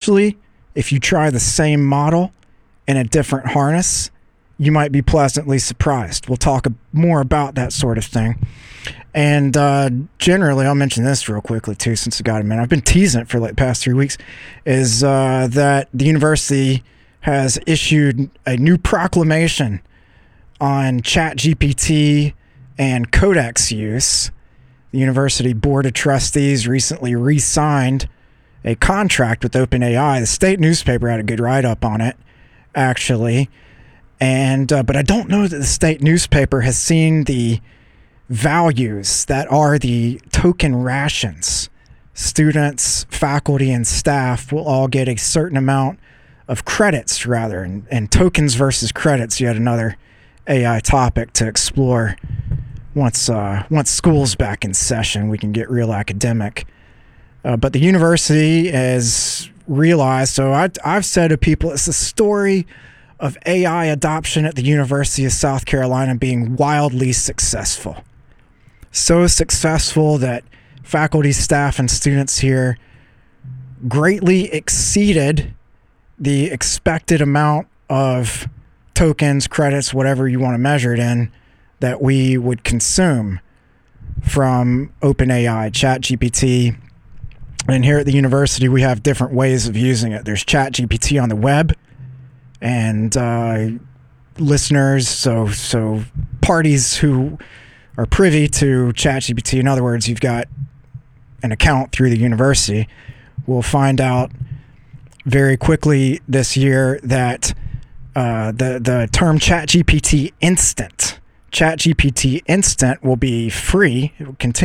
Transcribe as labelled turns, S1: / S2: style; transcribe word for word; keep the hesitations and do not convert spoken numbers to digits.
S1: Actually, if you try the same model in a different harness, you might be pleasantly surprised. We'll talk more about that sort of thing. And uh, generally, I'll mention this real quickly too, since I got a minute. I've been teasing it for like the past three weeks, is uh, that the university has issued a new proclamation on ChatGPT and Codex use. The University Board of Trustees recently re-signed a contract with OpenAI. The state newspaper had a good write-up on it, actually. And uh, but I don't know that the state newspaper has seen the values that are the token rations. Students, faculty, and staff will all get a certain amount of credits, rather, and, and tokens versus credits, yet another A I topic to explore. Once uh, once school's back in session, we can get real academic. Uh, but the university has realized, so I, I've said to people, it's the story of A I adoption at the University of South Carolina being wildly successful. So successful that faculty, staff, and students here greatly exceeded the expected amount of tokens, credits, whatever you want to measure it in, that we would consume from OpenAI, ChatGPT. And here at the university, we have different ways of using it. There's ChatGPT on the web, and uh, listeners, so so parties who are privy to ChatGPT, in other words, you've got an account through the university, will find out very quickly this year that uh, the, the term ChatGPT Instant, ChatGPT Instant will be free. It will continue